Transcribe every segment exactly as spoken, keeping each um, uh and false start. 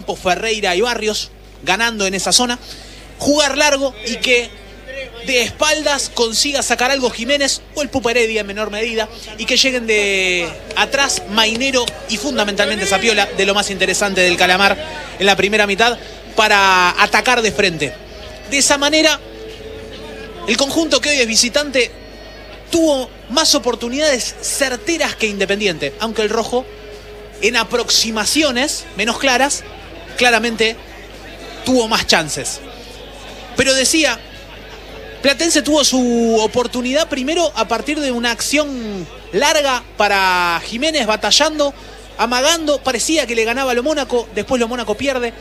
Ferreira y Barrios ganando en esa zona, jugar largo y que de espaldas consiga sacar algo Jiménez o el Pupa Heredia en menor medida, y que lleguen de atrás Mainero y fundamentalmente Zapiola, de lo más interesante del Calamar en la primera mitad, para atacar de frente. De esa manera el conjunto que hoy es visitante tuvo más oportunidades certeras que Independiente, aunque el rojo en aproximaciones menos claras claramente tuvo más chances. Pero decía, Platense tuvo su oportunidad primero a partir de una acción larga para Jiménez, batallando, amagando, parecía que le ganaba a lo Mónaco, después lo Mónaco pierde,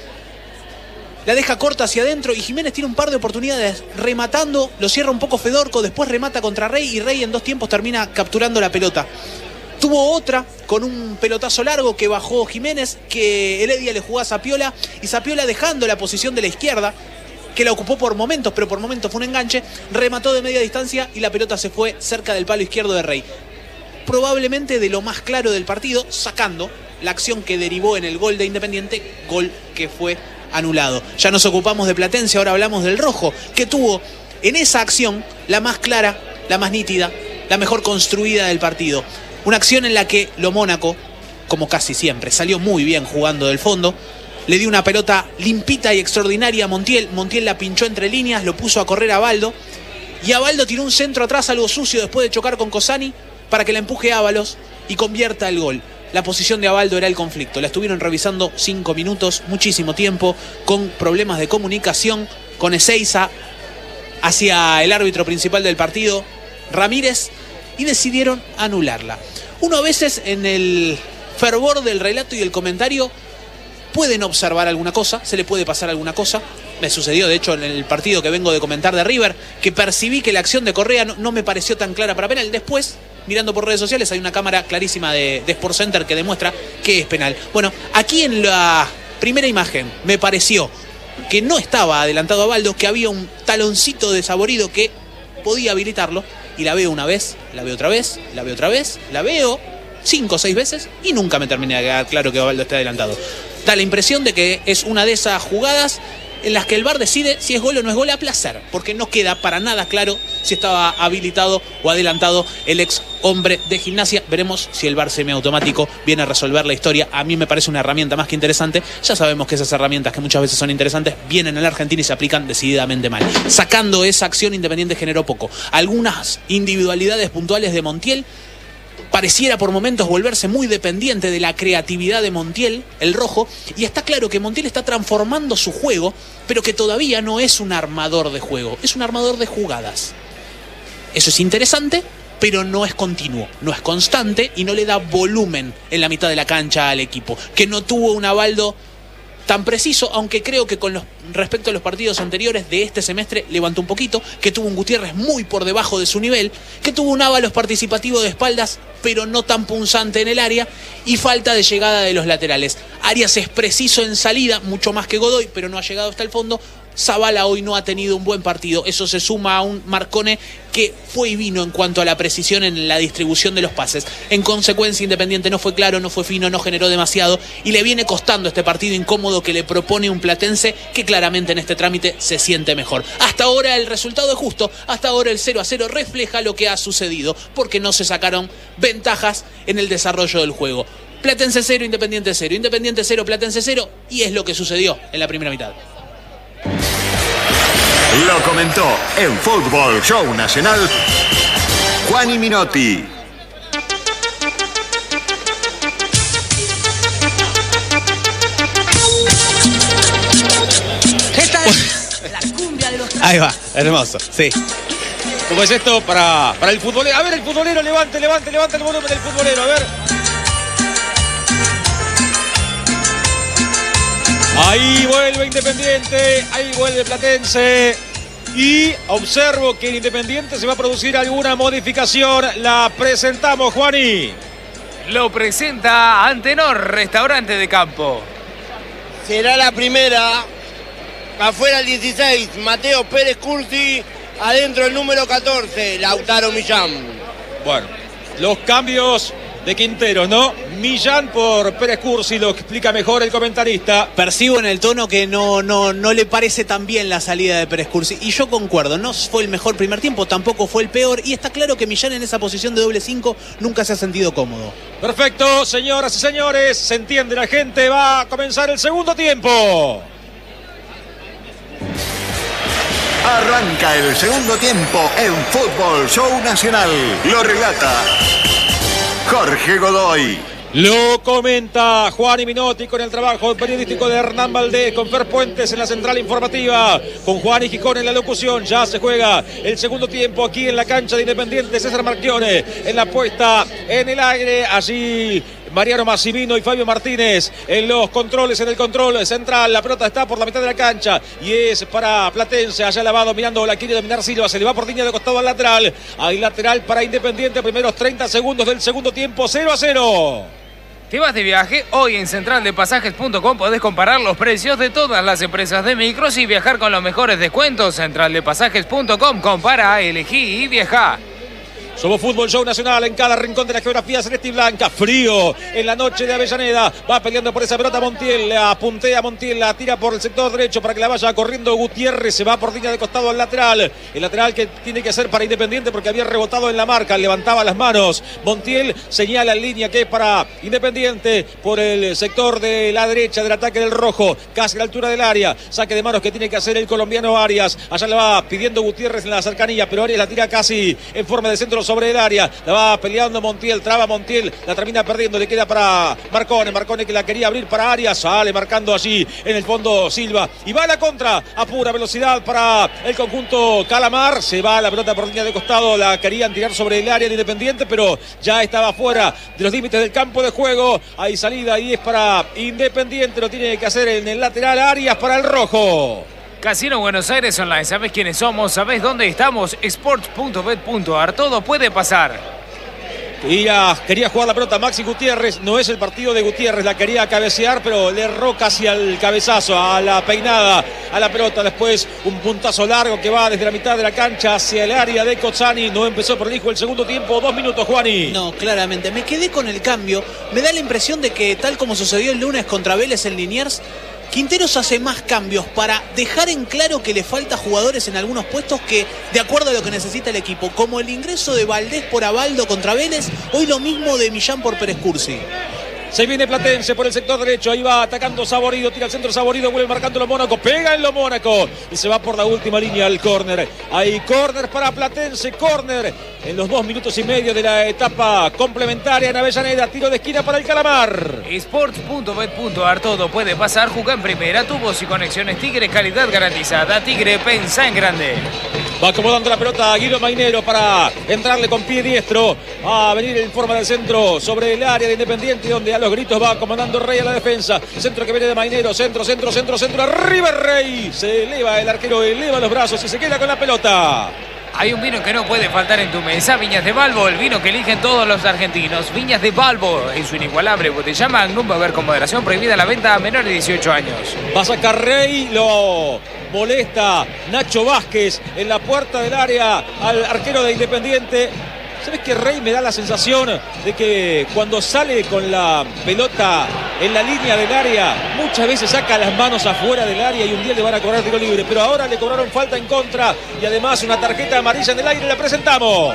la deja corta hacia adentro y Jiménez tiene un par de oportunidades rematando, lo cierra un poco Fedorco, después remata contra Rey y Rey en dos tiempos termina capturando la pelota. Tuvo otra con un pelotazo largo que bajó Jiménez, que Heredia le jugó a Zapiola, y Zapiola, dejando la posición de la izquierda, que la ocupó por momentos, pero por momentos fue un enganche, remató de media distancia y la pelota se fue cerca del palo izquierdo de Rey. Probablemente de lo más claro del partido, sacando la acción que derivó en el gol de Independiente, gol que fue anulado. Ya nos ocupamos de Platense, ahora hablamos del rojo, que tuvo en esa acción la más clara, la más nítida, la mejor construida del partido. Una acción en la que lo Mónaco, como casi siempre, salió muy bien jugando del fondo. Le dio una pelota limpita y extraordinaria a Montiel. Montiel la pinchó entre líneas, lo puso a correr a Baldo. Y Abaldo tiró un centro atrás, algo sucio, después de chocar con Cosani, para que la empuje a Ábalos y convierta el gol. La posición de Abaldo era el conflicto. La estuvieron revisando cinco minutos, muchísimo tiempo, con problemas de comunicación, con Ezeiza hacia el árbitro principal del partido, Ramírez, y decidieron anularla. Uno a veces en el fervor del relato y del comentario pueden observar alguna cosa, se le puede pasar alguna cosa. Me sucedió, de hecho, en el partido que vengo de comentar de River, que percibí que la acción de Correa no, no me pareció tan clara para penal. Después, mirando por redes sociales, hay una cámara clarísima de, de Sport Center que demuestra que es penal. Bueno, aquí en la primera imagen me pareció que no estaba adelantado a Baldo, que había un taloncito desaborido que podía habilitarlo, y la veo una vez, la veo otra vez, la veo otra vez, la veo cinco o seis veces y nunca me terminé de quedar claro que Baldo está adelantado. Da la impresión de que es una de esas jugadas en las que el V A R decide si es gol o no es gol a placer, porque no queda para nada claro si estaba habilitado o adelantado el ex hombre de Gimnasia. Veremos si el V A R semiautomático viene a resolver la historia. A mí me parece una herramienta más que interesante. Ya sabemos que esas herramientas, que muchas veces son interesantes, vienen en la Argentina y se aplican decididamente mal. Sacando esa acción, Independiente generó poco. Algunas individualidades puntuales de Montiel, pareciera por momentos volverse muy dependiente de la creatividad de Montiel, el rojo, y está claro que Montiel está transformando su juego, pero que todavía no es un armador de juego, es un armador de jugadas. Eso es interesante, pero no es continuo, no es constante y no le da volumen en la mitad de la cancha al equipo, que no tuvo un Abaldo tan preciso, aunque creo que con los, respecto a los partidos anteriores de este semestre levantó un poquito, que tuvo un Gutiérrez muy por debajo de su nivel, que tuvo un Ábalos participativo de espaldas, pero no tan punzante en el área, y falta de llegada de los laterales. Arias es preciso en salida, mucho más que Godoy, pero no ha llegado hasta el fondo. Zavala hoy no ha tenido un buen partido. Eso se suma a un Marcone que fue y vino en cuanto a la precisión en la distribución de los pases. En consecuencia, Independiente no fue claro, no fue fino, no generó demasiado y le viene costando este partido incómodo que le propone un Platense que claramente en este trámite se siente mejor. Hasta ahora el resultado es justo, hasta ahora el cero a cero refleja lo que ha sucedido, porque no se sacaron ventajas en el desarrollo del juego. Platense cero, Independiente cero, Independiente cero, Platense cero, y es lo que sucedió en la primera mitad. Lo comentó en Fútbol Show Nacional Juani Minotti. Esta es la cumbia de los Ahí va, hermoso, sí. ¿Cómo es esto para, para el futbolero? A ver, el futbolero, levante, levante, levante el volumen del futbolero, a ver. Ahí vuelve Independiente, ahí vuelve Platense. Y observo que en Independiente se va a producir alguna modificación. La presentamos, Juani. Lo presenta Antenor, restaurante de campo. Será la primera. Afuera el dieciséis, Mateo Pérez Cursi. Adentro el número catorce, Lautaro Millán. Bueno, los cambios de Quinteros, ¿no? Millán por Pérez Cursi, lo explica mejor el comentarista. Percibo en el tono que no, no, no le parece tan bien la salida de Pérez Cursi. Y yo concuerdo, no fue el mejor primer tiempo, tampoco fue el peor. Y está claro que Millán en esa posición de doble cinco nunca se ha sentido cómodo. Perfecto, señoras y señores, se entiende la gente, va a comenzar el segundo tiempo. Arranca el segundo tiempo en Fútbol Show Nacional. Lo relata Jorge Godoy. Lo comenta Juan Minotti con el trabajo periodístico de Hernán Valdés, con Fer Puentes en la central informativa, con Juan y Gijón en la locución. Ya se juega el segundo tiempo aquí en la cancha de Independiente. César Marchione en la puesta en el aire. Allí Mariano Massimino y Fabio Martínez en los controles, en el control central. La pelota está por la mitad de la cancha y es para Platense. Allá la va dominando, la quiere dominar Silva. Se le va por línea de costado al lateral. Hay lateral para Independiente. Primeros treinta segundos del segundo tiempo. cero a cero. ¿Te vas de viaje? Hoy en central de pasajes punto com podés comparar los precios de todas las empresas de micros y viajar con los mejores descuentos. central de pasajes punto com. Compara, elegí y viajá. Somos Fútbol Show Nacional en cada rincón de la geografía celeste y blanca. Frío en la noche de Avellaneda. Va peleando por esa pelota Montiel. La puntea Montiel. La tira por el sector derecho para que la vaya corriendo Gutiérrez. Se va por línea de costado al lateral. El lateral que tiene que ser para Independiente porque había rebotado en la marca. Levantaba las manos. Montiel señala en línea que es para Independiente por el sector de la derecha del ataque del rojo. Casi a la altura del área. Saque de manos que tiene que hacer el colombiano Arias. Allá le va pidiendo Gutiérrez en la cercanía. Pero Arias la tira casi en forma de centro sobre el área, la va peleando Montiel, traba Montiel, la termina perdiendo, le queda para Marcone, Marcone que la quería abrir para Arias, sale marcando allí en el fondo Silva, y va a la contra, a pura velocidad para el conjunto Calamar, se va la pelota por línea de costado, la querían tirar sobre el área de Independiente, pero ya estaba fuera de los límites del campo de juego, hay salida y es para Independiente, lo tiene que hacer en el lateral, Arias para el rojo. Casino Buenos Aires Online, ¿sabés quiénes somos? ¿Sabés dónde estamos? sports punto bet punto ar, todo puede pasar. Y ya quería jugar la pelota Maxi Gutiérrez, no es el partido de Gutiérrez, la quería cabecear, pero le erró casi al cabezazo, a la peinada, a la pelota. Después un puntazo largo que va desde la mitad de la cancha hacia el área de Cozzani. No empezó prolijo el segundo tiempo, dos minutos, Juani. No, claramente, me quedé con el cambio. Me da la impresión de que tal como sucedió el lunes contra Vélez en Liniers, Quinteros hace más cambios para dejar en claro que le falta jugadores en algunos puestos que, de acuerdo a lo que necesita el equipo, como el ingreso de Valdés por Abaldo contra Vélez, hoy lo mismo de Millán por Pérez Cursi. Se viene Platense por el sector derecho, ahí va atacando Saborido, tira al centro Saborido, vuelve marcando lo Mónaco, pega en lo Mónaco y se va por la última línea al córner. Hay córner para Platense, córner en los dos minutos y medio de la etapa complementaria en Avellaneda, tiro de esquina para el Calamar. sports punto bet punto ar, todo puede pasar, jugá en primera, tubos y conexiones Tigre, calidad garantizada. Tigre, pensá en grande. Va acomodando la pelota a Guido Mainero para entrarle con pie diestro. Va a venir en forma del centro sobre el área de Independiente, donde a los gritos va comandando Rey a la defensa. Centro que viene de Mainero, centro, centro, centro, centro. Arriba Rey. Se eleva el arquero, eleva los brazos y se queda con la pelota. Hay un vino que no puede faltar en tu mesa, Viñas de Balbo, el vino que eligen todos los argentinos. Viñas de Balbo, en su inigualable botella Magnum, va a haber con moderación, prohibida la venta a menores de dieciocho años. Va a sacar Rey, lo molesta Nacho Vázquez en la puerta del área al arquero de Independiente. ¿Sabes que Rey me da la sensación de que cuando sale con la pelota en la línea del área, muchas veces saca las manos afuera del área y un día le van a cobrar tiro libre? Pero ahora le cobraron falta en contra y además una tarjeta amarilla en el aire. La presentamos.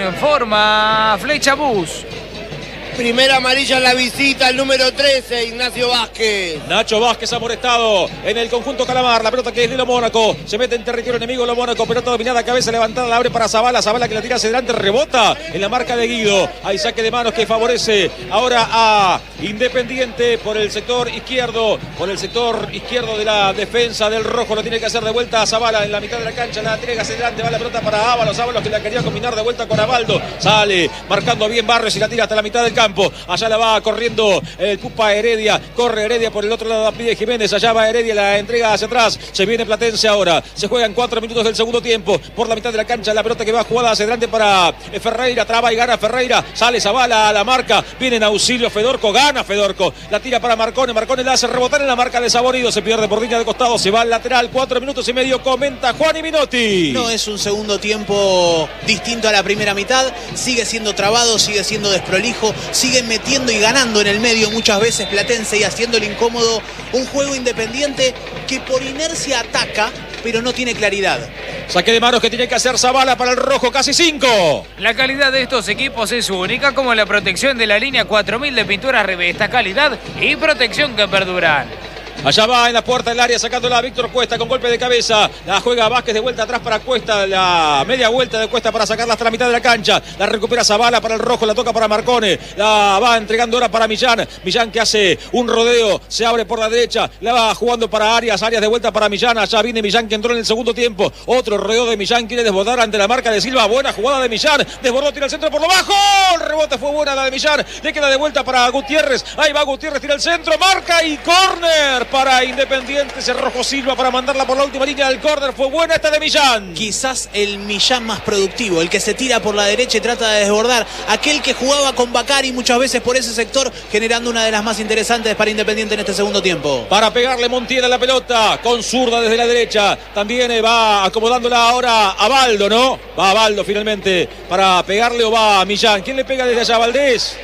Informa Flecha Bus. Primera amarilla en la visita, el número trece, Ignacio Vázquez. Nacho Vázquez amonestado en el conjunto Calamar. La pelota que es de lo Mónaco. Se mete en territorio enemigo lo Mónaco. Pelota dominada, cabeza levantada, la abre para Zavala. Zavala que la tira hacia adelante, rebota en la marca de Guido. Hay saque de manos que favorece ahora a Independiente por el sector izquierdo. Por el sector izquierdo de la defensa del rojo. Lo tiene que hacer de vuelta a Zavala en la mitad de la cancha. La entrega hacia adelante. Va la pelota para Ábalos. Ábalos que la quería combinar de vuelta con Abaldo. Sale marcando bien Barrios y la tira hasta la mitad del campo. Allá la va corriendo el Pupa Heredia. Corre Heredia por el otro lado, pide Jiménez. Allá va Heredia, la entrega hacia atrás. Se viene Platense ahora. Se juegan cuatro minutos del segundo tiempo. Por la mitad de la cancha, la pelota que va jugada hacia adelante para Ferreira. Traba y gana Ferreira. Sale Zavala a la marca. Viene en auxilio Fedorco. Gana Fedorco. La tira para Marcone. Marcone la hace rebotar en la marca de Saborido. Se pierde por línea de costado. Se va al lateral. Cuatro minutos y medio. Comenta Juan y Minotti. No es un segundo tiempo distinto a la primera mitad. Sigue siendo trabado, sigue siendo desprolijo. sigue metiendo y ganando en el medio muchas veces Platense y haciéndole incómodo un juego Independiente que por inercia ataca, pero no tiene claridad. Saque de manos que tiene que hacer Zavala para el rojo, casi cinco. La calidad de estos equipos es única, como la protección de la línea cuatro mil de pinturas Revesta, calidad y protección que perduran. Allá va en la puerta del área sacándola Víctor Cuesta con golpe de cabeza. La juega Vázquez de vuelta atrás para Cuesta. La media vuelta de Cuesta para sacarla hasta la mitad de la cancha. La recupera Zavala para el rojo. La toca para Marcone. La va entregando ahora para Millán. Millán que hace un rodeo. Se abre por la derecha. La va jugando para Arias. Arias de vuelta para Millán. Allá viene Millán que entró en el segundo tiempo. Otro rodeo de Millán. Quiere desbordar ante la marca de Silva. Buena jugada de Millán. Desbordó, tira el centro por lo bajo. El rebote fue buena la de Millán. Le queda de vuelta para Gutiérrez. Ahí va Gutiérrez. Tira el centro. Marca y córner para Independiente. Ese rojo Silva para mandarla por la última línea del córner. Fue buena esta de Millán. Quizás el Millán más productivo, el que se tira por la derecha y trata de desbordar, aquel que jugaba con Bacari muchas veces por ese sector, generando una de las más interesantes para Independiente en este segundo tiempo. Para pegarle Montiel a la pelota, con zurda desde la derecha. También va acomodándola ahora a Baldo, ¿no? Va a Baldo finalmente para pegarle o va a Millán. ¿Quién le pega desde allá? Valdés.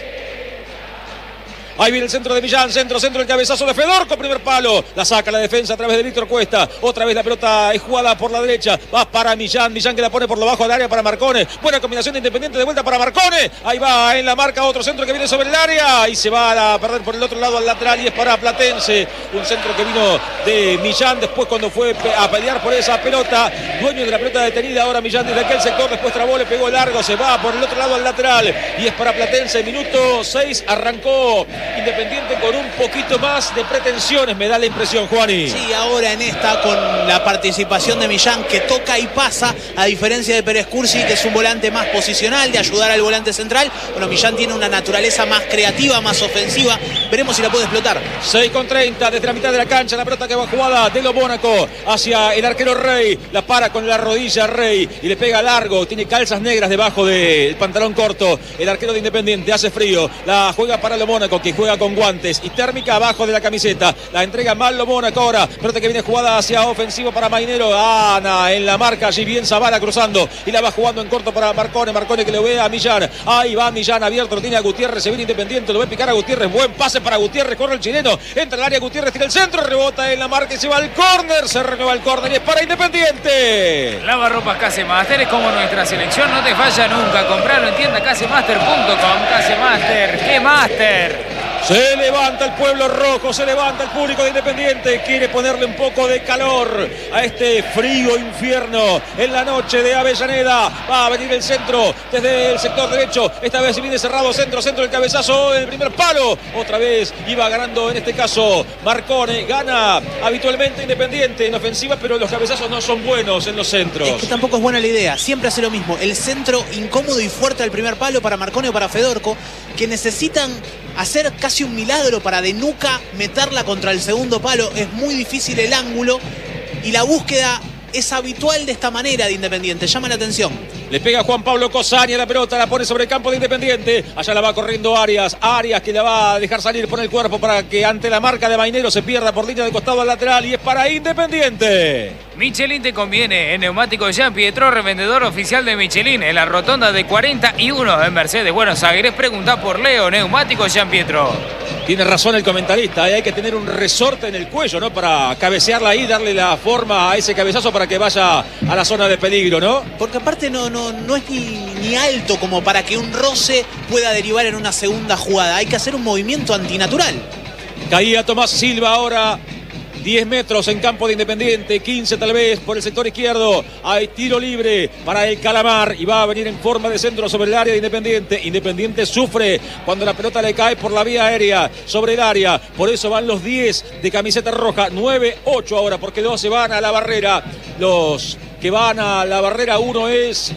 Ahí viene el centro de Millán, centro, centro, el cabezazo de Fedorco, primer palo. La saca la defensa a través de Víctor Cuesta. Otra vez la pelota es jugada por la derecha. Va para Millán, Millán que la pone por lo bajo del área para Marcone. Buena combinación de Independiente de vuelta para Marcone. Ahí va en la marca otro centro que viene sobre el área. Y se va a perder por el otro lado al lateral y es para Platense. Un centro que vino de Millán después cuando fue a pelear por esa pelota. Dueño de la pelota detenida ahora Millán desde aquel sector. Después trabó, le pegó largo. Se va por el otro lado al lateral. Y es para Platense. Minuto seis arrancó Independiente con un poquito más de pretensiones, me da la impresión, Juani. Sí, ahora en esta con la participación de Millán que toca y pasa, a diferencia de Pérez Cursi, que es un volante más posicional, de ayudar al volante central. Bueno, Millán tiene una naturaleza más creativa, más ofensiva. Veremos si la puede explotar. seis con treinta desde la mitad de la cancha, la pelota que va jugada de Lo Mónaco hacia el arquero Rey. La para con la rodilla Rey y le pega largo. Tiene calzas negras debajo del pantalón corto. El arquero de Independiente hace frío. La juega para Lo Mónaco, que juega con guantes y térmica abajo de la camiseta. La entrega mal Lo Mónaco ahora. Pelota que viene jugada hacia ofensivo para Mainero. Ana en la marca. Allí bien Zavala cruzando. Y la va jugando en corto para Marcone. Marcone que le ve a Millán. Ahí va Millán abierto. Lo tiene a Gutiérrez. Se viene Independiente. Lo ve picar a Gutiérrez. Buen pase para Gutiérrez. Corre el chileno. Entra al área Gutiérrez. Tira el centro. Rebota en la marca y se va al córner. Se renueva el córner y es para Independiente. Lavarropas Casemaster es como nuestra selección. No te falla nunca. Compralo en tienda casemaster punto com. Casemaster. ¡Qué master! Se levanta el pueblo rojo, se levanta el público de Independiente. Quiere ponerle un poco de calor a este frío infierno en la noche de Avellaneda. Va a venir el centro desde el sector derecho. Esta vez viene cerrado, centro, centro, el cabezazo, el primer palo. Otra vez iba ganando en este caso Marcone. Gana habitualmente Independiente en ofensiva, pero los cabezazos no son buenos en los centros. Es que tampoco es buena la idea. Siempre hace lo mismo. El centro incómodo y fuerte al primer palo para Marcone o para Fedorco, que necesitan hacer casi un milagro para de nuca meterla contra el segundo palo. Es muy difícil el ángulo y la búsqueda es habitual de esta manera de Independiente. Llama la atención. Le pega Juan Pablo Cosaña la pelota, la pone sobre el campo de Independiente. Allá la va corriendo Arias. Arias que la va a dejar salir por el cuerpo para que ante la marca de Mainero se pierda por línea de costado al lateral y es para Independiente. Michelin te conviene. En Neumáticos Jean Pietro, revendedor oficial de Michelin, en la rotonda de cuarenta y uno en Mercedes, Buenos Aires. Pregunta por Leo. Neumáticos Jean Pietro. Tiene razón el comentarista, ¿eh? Hay que tener un resorte en el cuello, ¿no? Para cabecearla ahí, darle la forma a ese cabezazo para que vaya a la zona de peligro, ¿no? Porque aparte no, no, no es ni, ni alto como para que un roce pueda derivar en una segunda jugada. Hay que hacer un movimiento antinatural. Caía Tomás Silva ahora. diez metros en campo de Independiente, quince tal vez por el sector izquierdo. Hay tiro libre para el Calamar y va a venir en forma de centro sobre el área de Independiente. Independiente sufre cuando la pelota le cae por la vía aérea sobre el área. Por eso van los diez de camiseta roja, nueve ocho ahora porque doce van a la barrera. Los que van a la barrera, uno es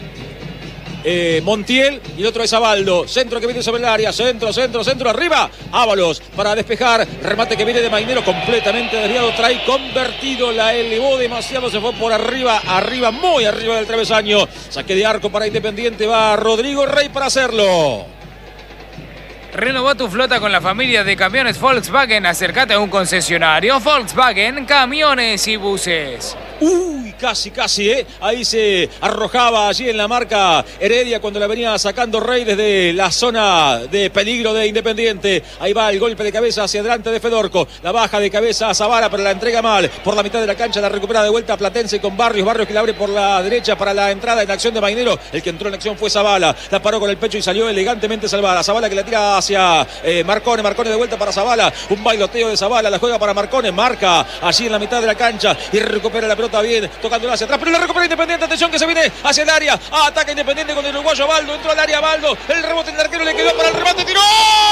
Eh, Montiel y el otro es Abaldo. Centro que viene sobre el área, centro, centro, centro, arriba Ábalos para despejar, remate que viene de Mainero completamente desviado, trae convertido, la elevó demasiado, se fue por arriba, arriba, muy arriba del travesaño. Saque de arco para Independiente, va Rodrigo Rey para hacerlo. Renová tu flota con la familia de camiones Volkswagen. Acércate a un concesionario Volkswagen, camiones y buses. Uy, casi, casi, ¿eh? Ahí se arrojaba allí en la marca Heredia cuando la venía sacando Rey desde la zona de peligro de Independiente. Ahí va el golpe de cabeza hacia adelante de Fedorco. La baja de cabeza a Zavala, pero la entrega mal. Por la mitad de la cancha la recupera de vuelta Platense con Barrios. Barrios que la abre por la derecha para la entrada en acción de Mainero. El que entró en acción fue Zavala. La paró con el pecho y salió elegantemente Zavala. Zavala que la tira hacia eh, Marcone. Marcone de vuelta para Zavala. Un bailoteo de Zavala. La juega para Marcone. Marca allí en la mitad de la cancha y recupera la pelota bien, tocándola hacia atrás, pero la recupera Independiente. Atención que se viene hacia el área. Ah, ataca Independiente con el uruguayo Baldo. Entró al área Baldo. El rebote del arquero le quedó para el remate. Tiró.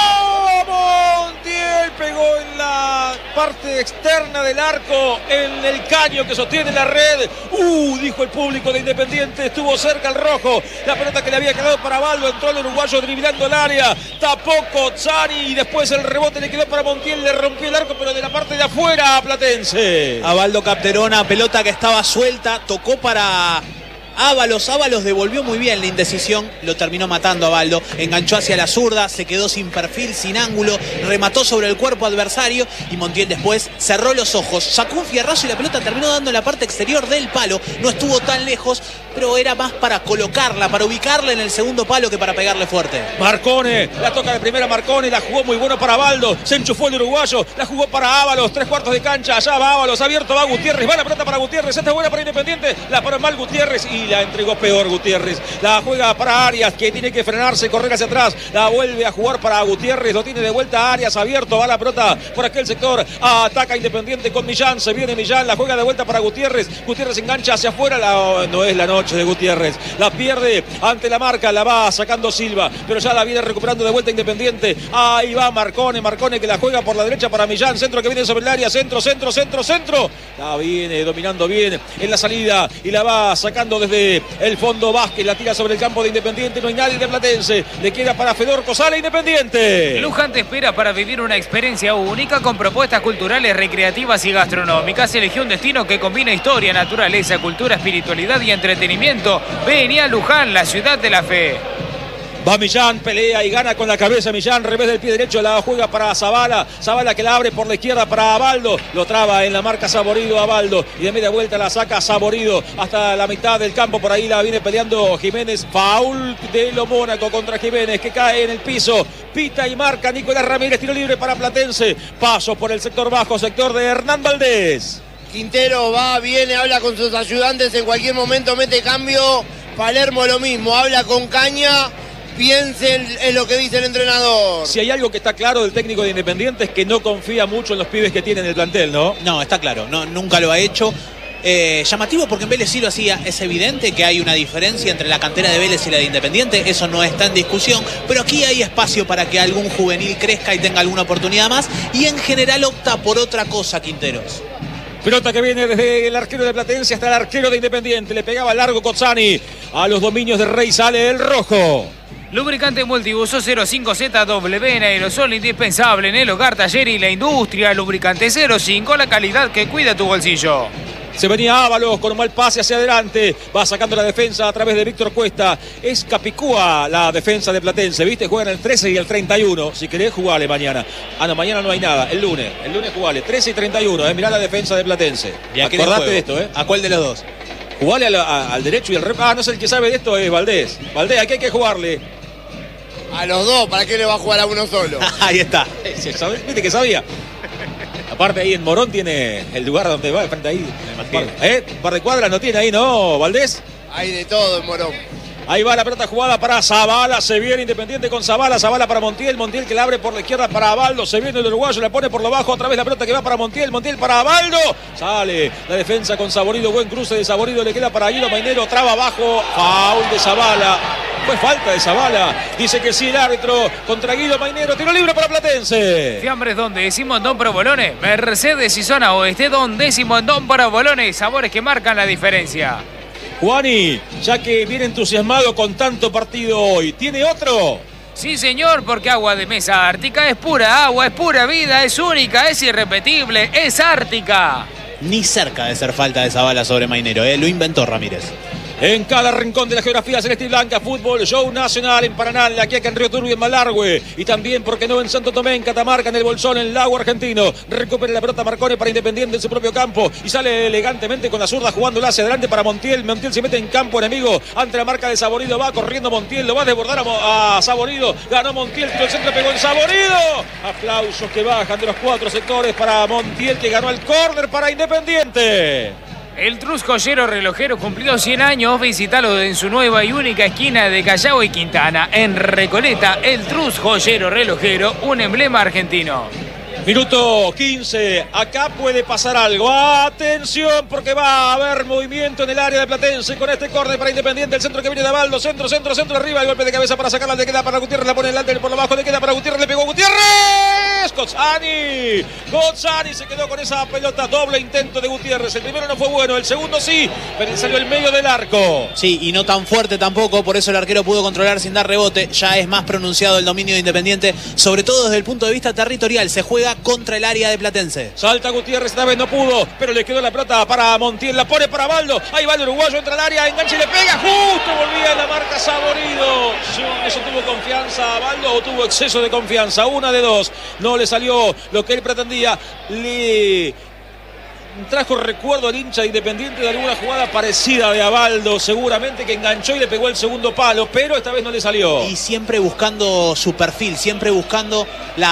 Montiel pegó en la parte externa del arco, en el caño que sostiene la red. Uh, dijo el público de Independiente. Estuvo cerca el rojo. La pelota que le había quedado para Baldo. Entró el uruguayo driblando el área. Tapó Cozzani y después el rebote le quedó para Montiel. Le rompió el arco, pero de la parte de afuera a Platense. A Baldo Capterona, pelota que estaba suelta, tocó para Ábalos. Ábalos devolvió muy bien la indecisión, lo terminó matando a Baldo. Enganchó hacia la zurda, se quedó sin perfil, sin ángulo, remató sobre el cuerpo adversario y Montiel después cerró los ojos, sacó un fierrazo y la pelota terminó dando en la parte exterior del palo. No estuvo tan lejos, pero era más para colocarla, para ubicarla en el segundo palo que para pegarle fuerte. Marcone, la toca de primera Marcone, la jugó muy bueno para Baldo, se enchufó el uruguayo, la jugó para Ábalos, tres cuartos de cancha, allá va Ábalos, abierto va Gutiérrez, va la pelota para Gutiérrez, esta es buena para Independiente, la paró mal Gutiérrez y la entregó peor Gutiérrez. La juega para Arias, que tiene que frenarse, correr hacia atrás. La vuelve a jugar para Gutiérrez, lo tiene de vuelta a Arias, abierto, va la pelota por aquel sector. Ataca Independiente con Millán, se viene Millán, la juega de vuelta para Gutiérrez. Gutiérrez engancha hacia afuera, la, no es la noche de Gutiérrez. La pierde ante la marca, la va sacando Silva, pero ya la viene recuperando de vuelta Independiente. Ahí va Marcone, Marcone que la juega por la derecha para Millán, centro que viene sobre el área, centro, centro, centro, centro. La viene dominando bien en la salida y la va sacando desde el fondo. Vázquez la tira sobre el campo de Independiente, no hay nadie de Platense, le queda para Fedorco, sale Independiente. Luján te espera para vivir una experiencia única con propuestas culturales, recreativas y gastronómicas. Eligió un destino que combina historia, naturaleza, cultura, espiritualidad y entretenimiento. Venía a Luján, la ciudad de la fe. Va Millán, pelea y gana con la cabeza Millán, revés del pie derecho, la juega para Zavala, Zavala que la abre por la izquierda para Baldo, lo traba en la marca Saborido a Baldo y de media vuelta la saca Saborido hasta la mitad del campo, por ahí la viene peleando Jiménez, foul de lo Mónaco contra Jiménez que cae en el piso, pita y marca Nicolás Ramírez, tiro libre para Platense, paso por el sector bajo, sector de Hernán Valdés. Quintero va, viene, habla con sus ayudantes, en cualquier momento mete cambio. Palermo lo mismo, habla con Caña. Piensen en lo que dice el entrenador. Si hay algo que está claro del técnico de Independiente es que no confía mucho en los pibes que tiene en el plantel, ¿no? No, está claro, no, nunca lo ha hecho. Eh, llamativo porque en Vélez sí lo hacía. Es evidente que hay una diferencia entre la cantera de Vélez y la de Independiente, eso no está en discusión, pero aquí hay espacio para que algún juvenil crezca y tenga alguna oportunidad más, y en general opta por otra cosa Quinteros. Pelota que viene desde el arquero de Platense hasta el arquero de Independiente, le pegaba largo Cozzani, a los dominios de Rey sale el rojo. Lubricante multiuso cero cinco Z W en aerosol, indispensable en el hogar, taller y la industria. Lubricante cero cinco, la calidad que cuida tu bolsillo. Se venía Ábalos con un mal pase hacia adelante. Va sacando la defensa a través de Víctor Cuesta. Es Capicúa la defensa de Platense. ¿Viste? Juegan el trece y el treinta y uno. Si querés, jugale mañana. Ah, no, mañana no hay nada. El lunes. El lunes jugale. trece y treinta y uno. Eh. Mirá la defensa de Platense. ¿Y acordate de esto, ¿eh? ¿A cuál de los dos? Jugale al, a, al derecho y al rep. Ah, no sé, el que sabe de esto es Valdés. Valdés, aquí hay que jugarle. A los dos, ¿para qué le va a jugar a uno solo? Ahí está. ¿Viste que sabía? Aparte ahí en Morón tiene el lugar donde va, frente ahí. ¿Eh? Un par de cuadras no tiene ahí, ¿no, Valdés? Hay de todo en Morón. Ahí va la pelota jugada para Zavala, se viene Independiente con Zavala, Zavala para Montiel, Montiel que la abre por la izquierda para Baldo, se viene el uruguayo, la pone por lo bajo, otra vez la pelota que va para Montiel, Montiel para Baldo, sale la defensa con Saborido, buen cruce de Saborido, le queda para Guido Mainero, traba abajo, foul de Zavala, fue falta de Zavala, dice que sí el árbitro contra Guido Mainero, tiro libre para Platense. Fiambres Don Décimo en Don Provolone, Mercedes y Zona Oeste Don Décimo en Don Provolone, sabores que marcan la diferencia. Juani, ya que viene entusiasmado con tanto partido hoy, ¿tiene otro? Sí, señor, porque agua de mesa Ártica es pura agua, es pura vida, es única, es irrepetible, es ártica. Ni cerca de ser falta de Zavala sobre Mainero, ¿eh? Lo inventó Ramírez. En cada rincón de la geografía celeste y blanca, Fútbol Show Nacional en Paraná, en La Quiaca, en Río Turbio, en Malargüe. Y también, ¿por qué no?, en Santo Tomé, en Catamarca, en el Bolsón, en el Lago Argentino. Recupera la pelota Marcone para Independiente en su propio campo. Y sale elegantemente con la zurda jugándola hacia adelante para Montiel. Montiel se mete en campo enemigo ante la marca de Saborido. Va corriendo Montiel, lo va a desbordar a, a Saborido. Ganó Montiel, tiró el centro, pegó en Saborido. Aplausos que bajan de los cuatro sectores para Montiel, que ganó el córner para Independiente. El Trus Joyero Relojero cumplió cien años. Visítalo en su nueva y única esquina de Callao y Quintana. En Recoleta, el Trus Joyero Relojero, un emblema argentino. Minuto quince, acá puede pasar algo. Atención, porque va a haber movimiento en el área de Platense con este córner para Independiente. El centro que viene de Abaldo, centro, centro, centro, arriba. El golpe de cabeza para sacarla, le queda para Gutiérrez, la pone delante por abajo, le queda para Gutiérrez, le pegó Gutiérrez. Cozzani, Cozzani se quedó con esa pelota. Doble intento de Gutiérrez. El primero no fue bueno, el segundo sí, pero salió el medio del arco. Sí, y no tan fuerte tampoco, por eso el arquero pudo controlar sin dar rebote. Ya es más pronunciado el dominio de Independiente, sobre todo desde el punto de vista territorial. Se juega contra el área de Platense. Salta Gutiérrez, esta vez no pudo, pero le quedó la pelota para Montiel, la pone para Baldo. Ahí va el uruguayo, entra al área, engancha y le pega. Justo volvía la marca Saborido. ¿Eso tuvo confianza a Baldo o tuvo exceso de confianza? Una de dos. No le salió lo que él pretendía. Le trajo recuerdo al hincha de Independiente de alguna jugada parecida de Abaldo, seguramente, que enganchó y le pegó el segundo palo, pero esta vez no le salió. Y siempre buscando su perfil, siempre buscando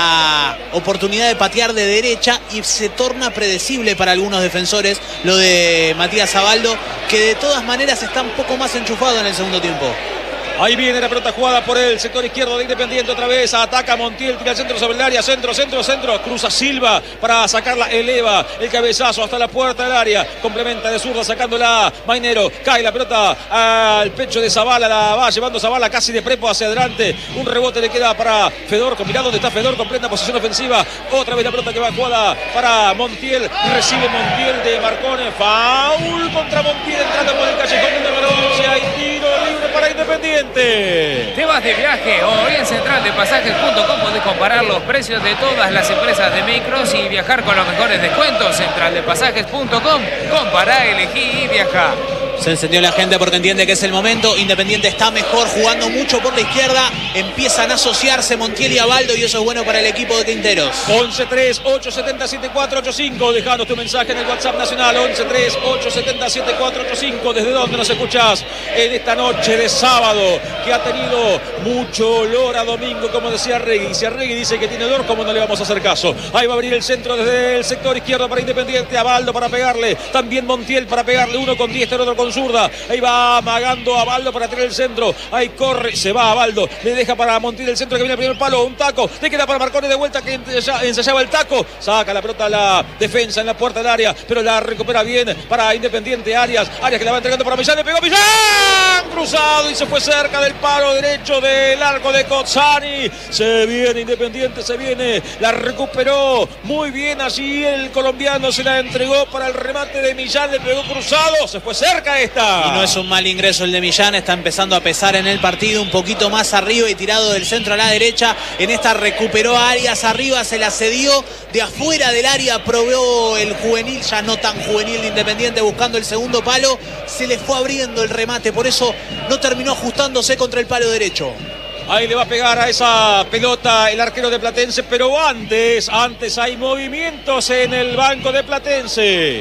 la oportunidad de patear de derecha, y se torna predecible para algunos defensores lo de Matías Abaldo, que de todas maneras está un poco más enchufado en el segundo tiempo. Ahí viene la pelota jugada por el sector izquierdo de Independiente otra vez. Ataca Montiel, tira el centro sobre el área. Centro, centro, centro. Cruza Silva para sacarla. Eleva el cabezazo hasta la puerta del área. Complementa de zurda sacándola Mainero. Cae la pelota al pecho de Zavala. La va llevando Zavala casi de prepo hacia adelante. Un rebote le queda para Fedor. Mirá dónde está Fedor, con plena posición ofensiva. Otra vez la pelota que va jugada para Montiel. Recibe Montiel de Marcone. Foul contra Montiel entrando por el callejón del número once. Hay tiro libre para Independiente. ¿Te vas de viaje? Hoy en central de pasajes punto com podés comparar los precios de todas las empresas de micros y viajar con los mejores descuentos. central de pasajes punto com. Compará, elegí y viajá. Se encendió la gente porque entiende que es el momento. Independiente está mejor, jugando mucho por la izquierda. Empiezan a asociarse Montiel y Abaldo, y eso es bueno para el equipo de Quinteros. once tres, ocho siete siete, cuatro ocho cinco. Dejanos tu mensaje en el WhatsApp nacional. once tres, ocho siete siete, cuatro ocho cinco. ¿Desde dónde nos escuchás en esta noche de sábado, que ha tenido mucho olor a domingo, como decía Regui? Si a Regui dice que tiene olor, ¿cómo no le vamos a hacer caso? Ahí va a abrir el centro desde el sector izquierdo para Independiente. Abaldo para pegarle. También Montiel para pegarle. Uno con diestro, otro con zurda. Ahí va amagando a Abaldo para tener el centro. Ahí corre, se va Abaldo. Le deja para Montiel el centro que viene al primer palo. Un taco. Le queda para Marcone de vuelta, que ensayaba el taco. Saca la pelota a la defensa en la puerta del área, pero la recupera bien para Independiente. Arias. Arias que la va entregando para Millán. Le pegó Millán. Cruzado y se fue cerca del palo derecho del arco de Cozzani. Se viene Independiente, se viene. La recuperó muy bien allí el colombiano. Se la entregó para el remate de Millán. Le pegó cruzado. Se fue cerca esta. Y no es un mal ingreso el de Millán, está empezando a pesar en el partido, un poquito más arriba y tirado del centro a la derecha. En esta recuperó a Arias arriba, se la cedió de afuera del área, probó el juvenil, ya no tan juvenil de Independiente, buscando el segundo palo. Se le fue abriendo el remate, por eso no terminó ajustándose contra el palo derecho. Ahí le va a pegar a esa pelota el arquero de Platense, pero antes, antes hay movimientos en el banco de Platense.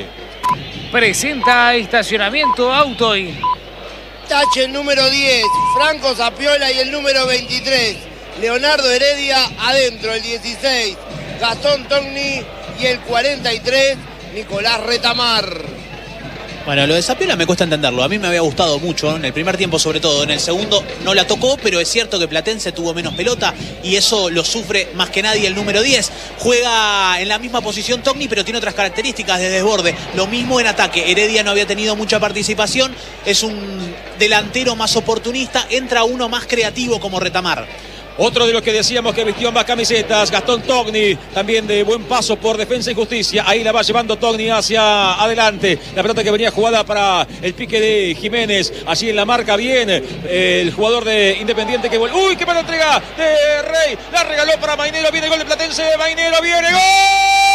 Presenta Estacionamiento Autoy. Tache el número diez, Franco Zapiola, y el número veintitrés, Leonardo Heredia. Adentro el dieciséis, Gastón Togni, y el cuarenta y tres, Nicolás Retamar. Bueno, lo de Zapiola me cuesta entenderlo. A mí me había gustado mucho, ¿no? En el primer tiempo sobre todo. En el segundo no la tocó, pero es cierto que Platense tuvo menos pelota y eso lo sufre más que nadie el número diez. Juega en la misma posición Togni, pero tiene otras características de desborde. Lo mismo en ataque. Heredia no había tenido mucha participación. Es un delantero más oportunista. Entra uno más creativo como Retamar. Otro de los que decíamos que vistió más camisetas, Gastón Togni, también de buen paso por Defensa y Justicia. Ahí la va llevando Togni hacia adelante. La pelota que venía jugada para el pique de Jiménez. Allí en la marca bien el jugador de Independiente que vuelve. ¡Uy, qué mala entrega de Rey! La regaló para Mainero. Viene el gol de Platense. Mainero viene. ¡Gol!